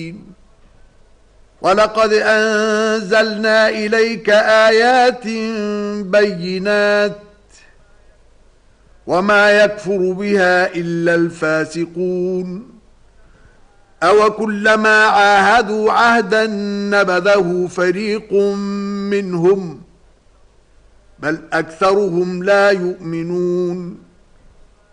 مبين ولقد أنزلنا إليك آيات بينات وما يكفر بها إلا الفاسقون أو كلما عاهدوا عهدا نبذه فريق منهم بل أكثرهم لا يؤمنون